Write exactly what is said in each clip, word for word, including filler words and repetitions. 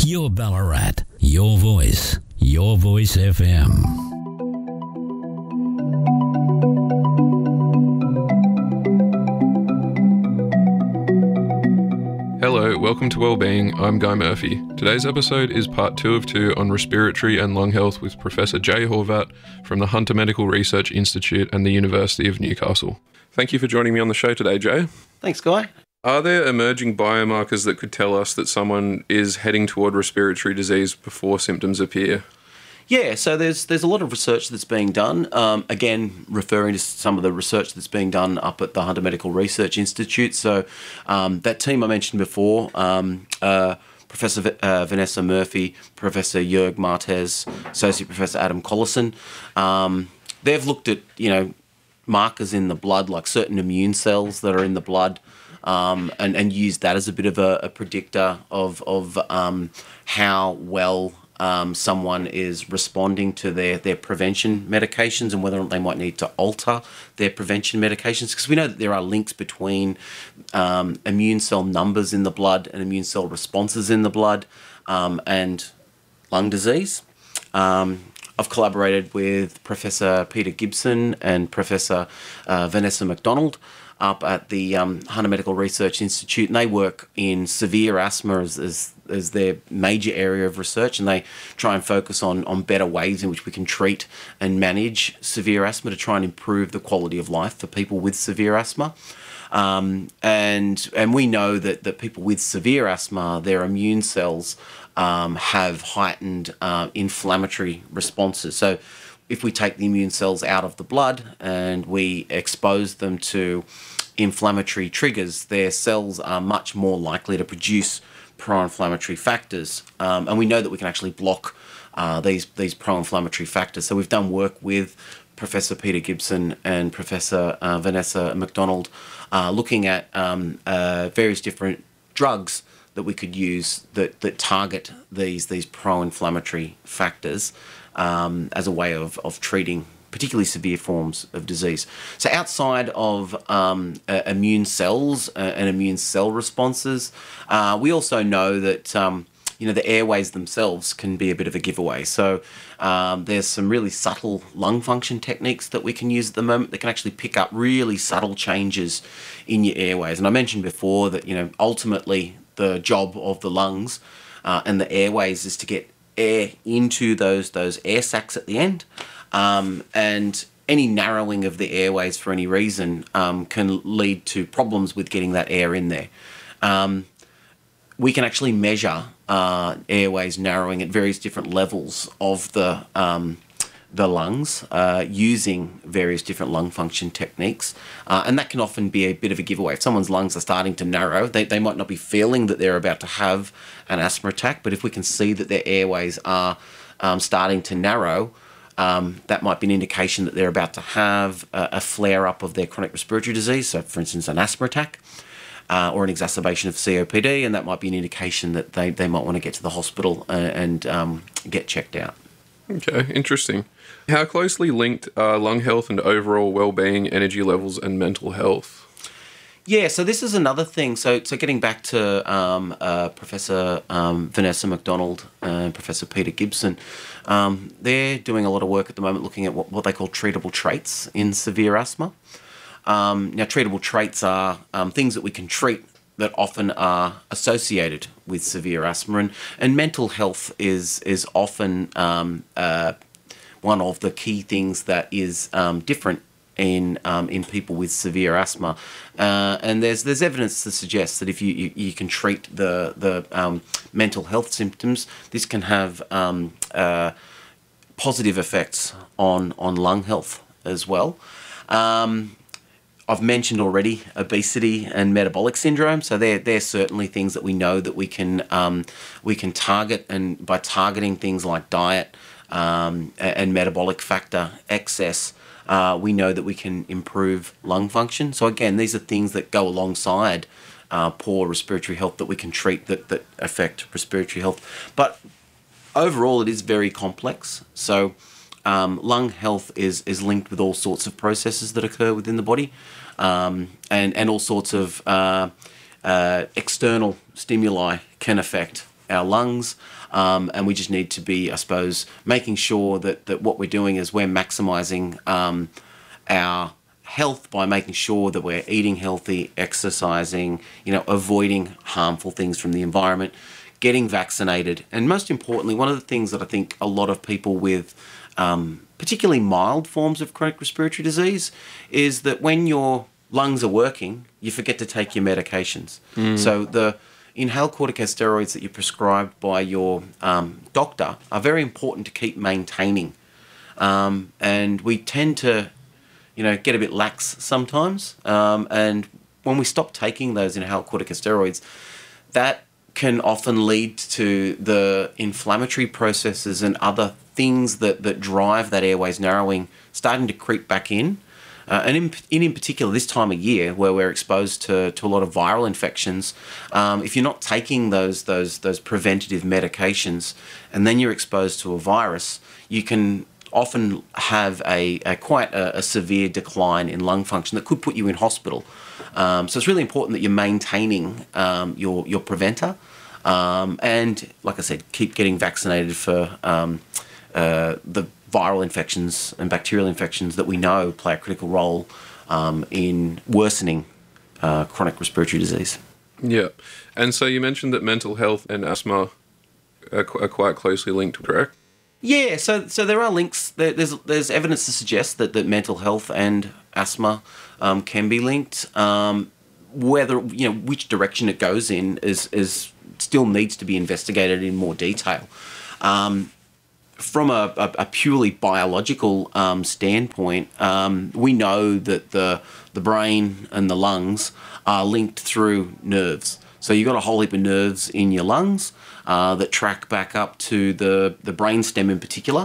Your Ballarat, your voice, your voice F M. Hello, welcome to Wellbeing. I'm Guy Murphy. Today's episode is part two of two on respiratory and lung health with Professor Jay Horvat from the Hunter Medical Research Institute and the University of Newcastle. Thank you for joining me on the show today, Jay. Thanks, Guy. Are there emerging biomarkers that could tell us that someone is heading toward respiratory disease before symptoms appear? Yeah, so there's there's a lot of research that's being done. Um, again, referring to some of the research that's being done up at the Hunter Medical Research Institute. So um, that team I mentioned before, um, uh, Professor v- uh, Vanessa Murphy, Professor Jörg Martez, Associate Professor Adam Collison, um, they've looked at, you know, markers in the blood, like certain immune cells that are in the blood, um, and, and used that as a bit of a, a predictor of, of um, how well Um, someone is responding to their, their prevention medications and whether or not they might need to alter their prevention medications, because we know that there are links between um, immune cell numbers in the blood and immune cell responses in the blood um, and lung disease. Um, I've collaborated with Professor Peter Gibson and Professor uh, Vanessa McDonald up at the um, Hunter Medical Research Institute, and they work in severe asthma as, as, as their major area of research, and they try and focus on, on better ways in which we can treat and manage severe asthma to try and improve the quality of life for people with severe asthma. Um, and and we know that, that people with severe asthma, their immune cells um, have heightened uh, inflammatory responses. So if we take the immune cells out of the blood and we expose them to inflammatory triggers, their cells are much more likely to produce pro-inflammatory factors. Um, and we know that we can actually block uh, these, these pro-inflammatory factors. So we've done work with Professor Peter Gibson and Professor uh, Vanessa McDonald uh, looking at um, uh, various different drugs that we could use that, that target these, these pro-inflammatory factors Um, as a way of, of treating particularly severe forms of disease. So outside of um, uh, immune cells uh, and immune cell responses, uh, we also know that um, you know the airways themselves can be a bit of a giveaway. So um, there's some really subtle lung function techniques that we can use at the moment that can actually pick up really subtle changes in your airways. And I mentioned before that you know ultimately the job of the lungs uh, and the airways is to get air into those those air sacs at the end, um, and any narrowing of the airways for any reason um, can lead to problems with getting that air in there. Um, we can actually measure uh, airways narrowing at various different levels of the um, the lungs uh, using various different lung function techniques, uh, and that can often be a bit of a giveaway. If someone's lungs are starting to narrow, they, they might not be feeling that they're about to have an asthma attack, but if we can see that their airways are um, starting to narrow, um, that might be an indication that they're about to have a, a flare-up of their chronic respiratory disease, so for instance an asthma attack, uh, or an exacerbation of C O P D, and that might be an indication that they, they might want to get to the hospital and, and um, get checked out. Okay, interesting. How closely linked are lung health and overall well-being, energy levels, and mental health? Yeah, so this is another thing. So, so getting back to um, uh, Professor um, Vanessa McDonald and Professor Peter Gibson, um, they're doing a lot of work at the moment looking at what, what they call treatable traits in severe asthma. Um, now, treatable traits are um, things that we can treat that often are associated with severe asthma, and, and mental health is is often um, uh, one of the key things that is um, different in um, in people with severe asthma, uh, and there's there's evidence to suggest that if you, you, you can treat the the um, mental health symptoms, this can have um, uh, positive effects on on lung health as well. Um, I've mentioned already obesity and metabolic syndrome, so they're they're certainly things that we know that we can um, we can target, and by targeting things like diet um, and metabolic factor excess, uh, we know that we can improve lung function. So again, these are things that go alongside uh, poor respiratory health that we can treat that that affect respiratory health. But overall, it is very complex. So um, lung health is is linked with all sorts of processes that occur within the body, um, and and all sorts of uh, uh, external stimuli can affect our lungs, um, and we just need to be, I suppose, making sure that, that what we're doing is we're maximising um, our health by making sure that we're eating healthy, exercising, you know, avoiding harmful things from the environment, getting vaccinated, and most importantly, one of the things that I think a lot of people with um, particularly mild forms of chronic respiratory disease is that when your lungs are working, you forget to take your medications. Mm. So the inhaled corticosteroids that you're prescribed by your um, doctor are very important to keep maintaining. Um, and we tend to, you know, get a bit lax sometimes. Um, and when we stop taking those inhaled corticosteroids, that can often lead to the inflammatory processes and other things that, that drive that airways narrowing starting to creep back in. Uh, and in, in in particular, this time of year where we're exposed to, to a lot of viral infections, um, if you're not taking those those those preventative medications and then you're exposed to a virus, you can often have a, a quite a, a severe decline in lung function that could put you in hospital. Um, so it's really important that you're maintaining um, your your preventer, um, and like I said, keep getting vaccinated for um, uh, the viral infections and bacterial infections that we know play a critical role um, in worsening uh, chronic respiratory disease. Yeah, and so you mentioned that mental health and asthma are, qu- are quite closely linked, correct? Yeah, so so there are links. There, there's there's evidence to suggest that, that mental health and asthma um, can be linked. Um, whether you know which direction it goes in is is still needs to be investigated in more detail. Um, from a, a, a purely biological um, standpoint, um, we know that the the brain and the lungs are linked through nerves. So you've got a whole heap of nerves in your lungs uh, that track back up to the, the brainstem in particular.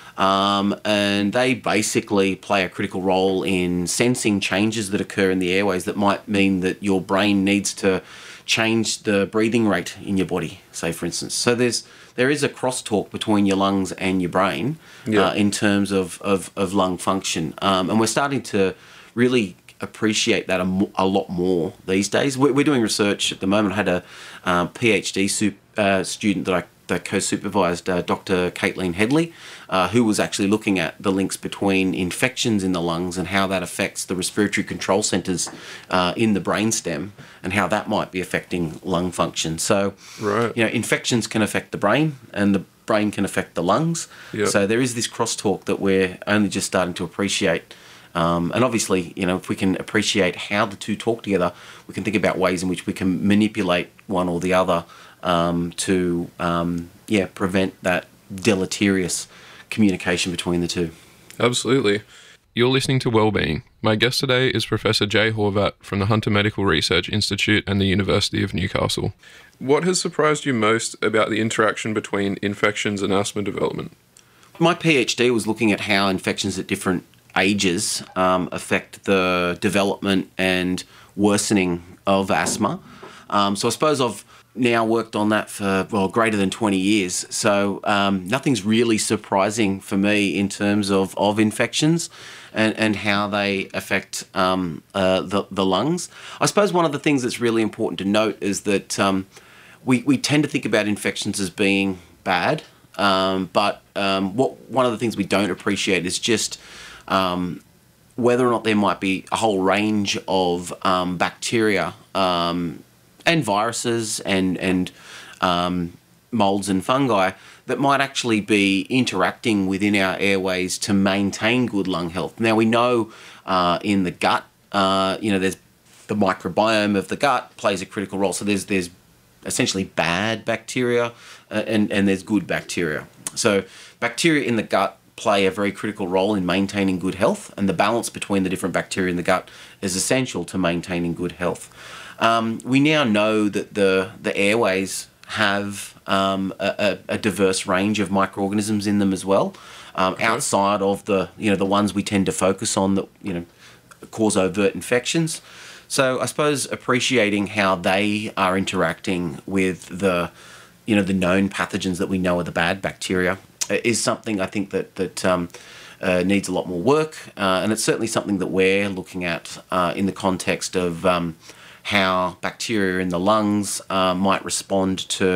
Um, and they basically play a critical role in sensing changes that occur in the airways that might mean that your brain needs to change the breathing rate in your body, say, for instance. So there's there is a crosstalk between your lungs and your brain yeah. uh, in terms of, of, of lung function. Um, and we're starting to really appreciate that a, a lot more these days. We're, we're doing research at the moment. I had a uh, PhD sup, uh, student that I that co-supervised, uh, Doctor Caitlin Headley, uh, who was actually looking at the links between infections in the lungs and how that affects the respiratory control centres uh, in the brainstem and how that might be affecting lung function. So, right. you know, infections can affect the brain and the brain can affect the lungs. Yep. So there is this crosstalk that we're only just starting to appreciate. Um, and obviously, you know, if we can appreciate how the two talk together, we can think about ways in which we can manipulate one or the other um, to, um, yeah, prevent that deleterious communication between the two. Absolutely. You're listening to Wellbeing. My guest today is Professor Jay Horvat from the Hunter Medical Research Institute and the University of Newcastle. What has surprised you most about the interaction between infections and asthma development? My PhD was looking at how infections at different ages um, affect the development and worsening of asthma. Um, so I suppose I've now worked on that for, well, greater than twenty years. So um, nothing's really surprising for me in terms of, of infections and, and how they affect um, uh, the, the lungs. I suppose one of the things that's really important to note is that um, we, we tend to think about infections as being bad, um, but um, what one of the things we don't appreciate is just Um, whether or not there might be a whole range of um, bacteria um, and viruses and, and um, molds and fungi that might actually be interacting within our airways to maintain good lung health. Now, we know uh, in the gut, uh, you know, there's the microbiome of the gut plays a critical role. So there's there's essentially bad bacteria uh, and, and there's good bacteria. So bacteria in the gut play a very critical role in maintaining good health, and the balance between the different bacteria in the gut is essential to maintaining good health. Um, we now know that the the airways have um, a, a diverse range of microorganisms in them as well, um, okay. outside of the you know the ones we tend to focus on that you know cause overt infections. So I suppose appreciating how they are interacting with the you know the known pathogens that we know are the bad bacteria is something I think that that um, uh, needs a lot more work, uh, and it's certainly something that we're looking at uh, in the context of um, how bacteria in the lungs uh, might respond to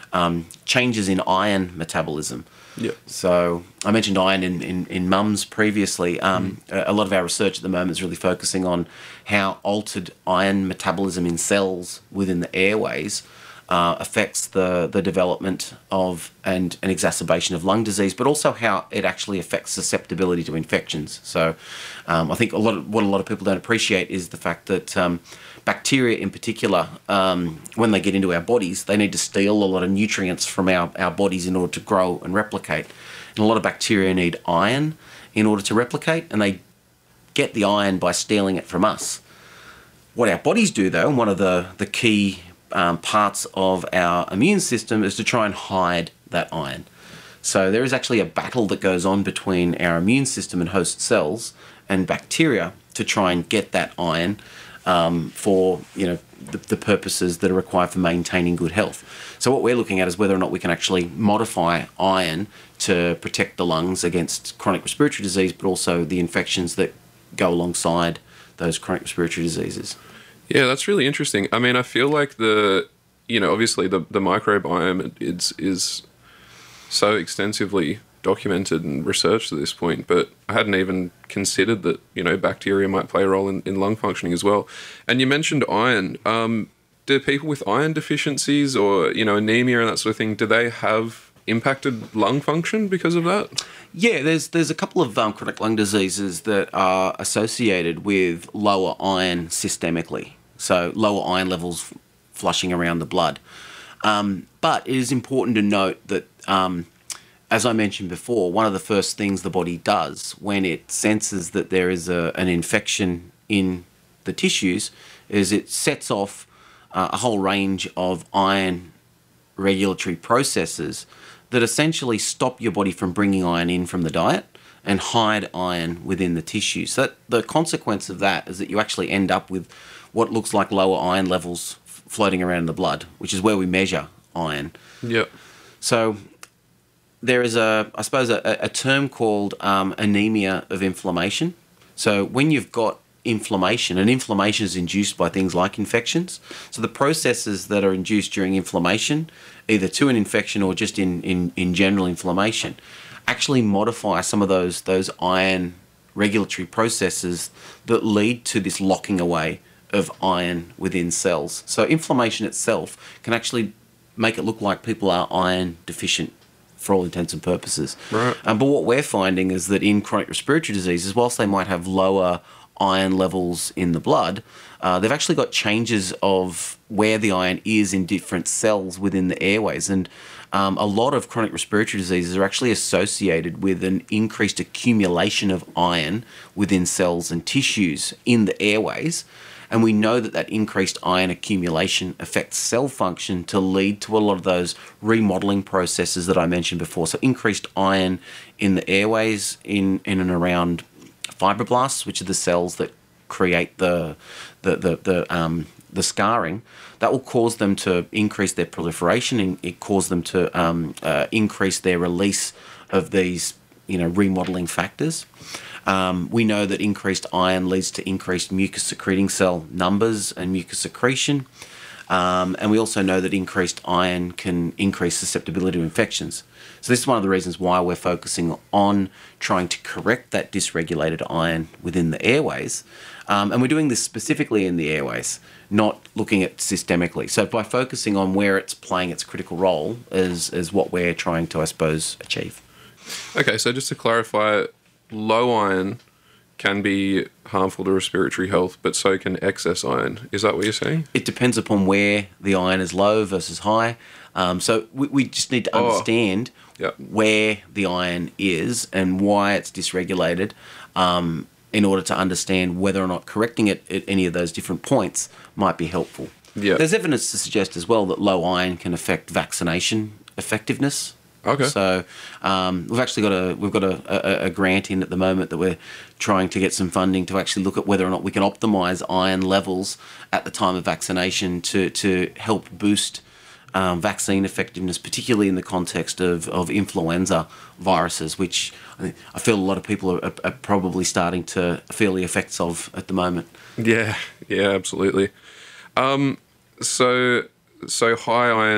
um, changes in iron metabolism. Yeah. So I mentioned iron in, in, in mums previously. Um, mm. A lot of our research at the moment is really focusing on how altered iron metabolism in cells within the airways uh, affects the, the development of and an exacerbation of lung disease, but also how it actually affects susceptibility to infections. So um, I think a lot of, what a lot of people don't appreciate is the fact that um, bacteria in particular, um, when they get into our bodies, they need to steal a lot of nutrients from our, our bodies in order to grow and replicate. And a lot of bacteria need iron in order to replicate, and they get the iron by stealing it from us. What our bodies do, though, and one of the, the key um, parts of our immune system is to try and hide that iron. So there is actually a battle that goes on between our immune system and host cells and bacteria to try and get that iron Um, for you know the, the purposes that are required for maintaining good health. So what we're looking at is whether or not we can actually modify iron to protect the lungs against chronic respiratory disease, but also the infections that go alongside those chronic respiratory diseases. Yeah, that's really interesting. I mean, I feel like the, you know, obviously the, the microbiome is, is so extensively documented and researched at this point, but I hadn't even considered that, you know, bacteria might play a role in, in lung functioning as well. And you mentioned iron. Um, do people with iron deficiencies or, you know, anemia and that sort of thing, do they have impacted lung function because of that? Yeah, there's there's a couple of um, chronic lung diseases that are associated with lower iron systemically, so lower iron levels flushing around the blood. Um, but it is important to note that um, as I mentioned before, one of the first things the body does when it senses that there is a, an infection in the tissues is it sets off uh, a whole range of iron regulatory processes that essentially stop your body from bringing iron in from the diet and hide iron within the tissue. So that, the consequence of that is that you actually end up with what looks like lower iron levels f- floating around in the blood, which is where we measure iron. Yep. So there is a, I suppose, a, a term called um, anemia of inflammation. So when you've got inflammation, and inflammation is induced by things like infections. So the processes that are induced during inflammation, either to an infection or just in, in, in general inflammation, actually modify some of those those iron regulatory processes that lead to this locking away of iron within cells. So inflammation itself can actually make it look like people are iron deficient for all intents and purposes. Right. Um, but what we're finding is that in chronic respiratory diseases, whilst they might have lower iron levels in the blood, uh, they've actually got changes of where the iron is in different cells within the airways. And um, a lot of chronic respiratory diseases are actually associated with an increased accumulation of iron within cells and tissues in the airways. And we know that that increased iron accumulation affects cell function to lead to a lot of those remodeling processes that I mentioned before. So increased iron in the airways, in, in and around fibroblasts, which are the cells that create the the the the, um, the scarring, that will cause them to increase their proliferation, and it cause them to um, uh, increase their release of these, you know, remodeling factors. Um, we know that increased iron leads to increased mucus secreting cell numbers and mucus secretion. Um, and we also know that increased iron can increase susceptibility to infections. So this is one of the reasons why we're focusing on trying to correct that dysregulated iron within the airways. Um, and we're doing this specifically in the airways, not looking at systemically. So by focusing on where it's playing its critical role is, is what we're trying to, I suppose, achieve. Okay, so just to clarify, low iron can be harmful to respiratory health, but so can excess iron. Is that what you're saying? It depends upon where the iron is low versus high. Um, so we, we just need to understand oh, yep. where the iron is and why it's dysregulated um, in order to understand whether or not correcting it at any of those different points might be helpful. Yep. There's evidence to suggest as well that low iron can affect vaccination effectiveness. Okay. So um, we've actually got a we've got a, a, a grant in at the moment that we're trying to get some funding to actually look at whether or not we can optimise iron levels at the time of vaccination to to help boost um, vaccine effectiveness, particularly in the context of, of influenza viruses, which I, think, I feel a lot of people are, are probably starting to feel the effects of at the moment. Yeah, yeah, absolutely. Um, so so high iron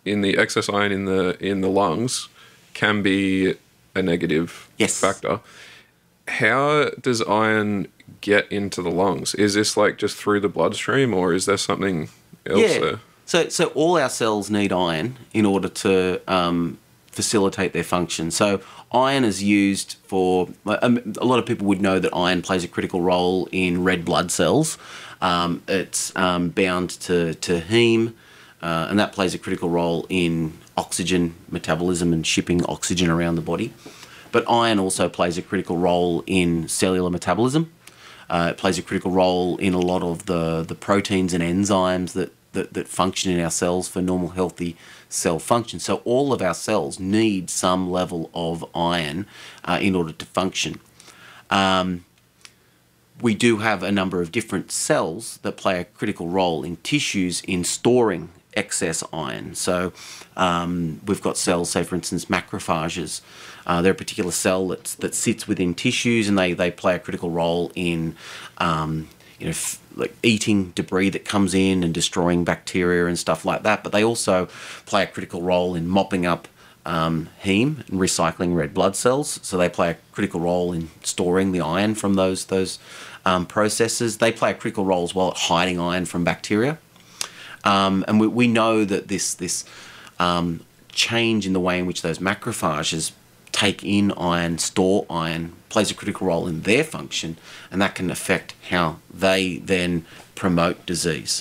in the excess iron in the in the lungs can be a negative Yes. factor. How does iron get into the lungs? Is this like just through the bloodstream, or is there something else Yeah. there? So, so all our cells need iron in order to um, facilitate their function. So iron is used for, um, a lot of people would know that iron plays a critical role in red blood cells. Um, it's um, bound to, to heme, uh, and that plays a critical role in oxygen metabolism and shipping oxygen around the body. But iron also plays a critical role in cellular metabolism. Uh, it plays a critical role in a lot of the, the proteins and enzymes that, that, that function in our cells for normal, healthy cell function. So all of our cells need some level of iron uh, in order to function. Um, we do have a number of different cells that play a critical role in tissues in storing excess iron. So um, we've got cells, say for instance macrophages. Uh, they're a particular cell that that sits within tissues, and they, they play a critical role in um, you know f- like eating debris that comes in and destroying bacteria and stuff like that. But they also play a critical role in mopping up um, heme and recycling red blood cells. So they play a critical role in storing the iron from those those um, processes. They play a critical role as well at hiding iron from bacteria. Um, and we, we know that this this um, change in the way in which those macrophages take in iron, store iron, plays a critical role in their function, and that can affect how they then promote disease.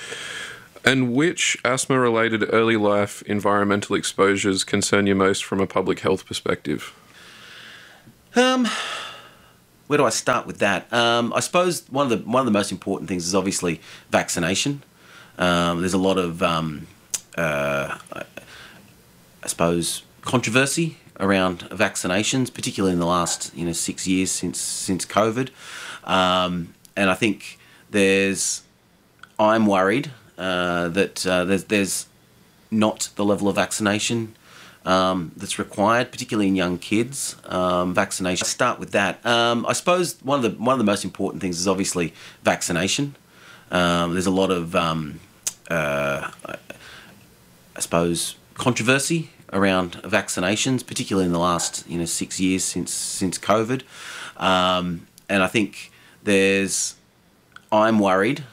And which asthma-related early life environmental exposures concern you most from a public health perspective? Um, where do I start with that? Um, I suppose one of the one of the most important things is obviously vaccination. Um, there's a lot of, um, uh, I suppose, controversy around vaccinations, particularly in the last you know six years since since COVID, um, and I think there's I'm worried uh, that uh, there's there's not the level of vaccination um, that's required, particularly in young kids. Um, vaccination. I start with that. Um, I suppose one of the one of the most important things is obviously vaccination. Um, there's a lot of, um, uh, I suppose, controversy around vaccinations, particularly in the last you know six years since since COVID, um, and I think there's I'm worried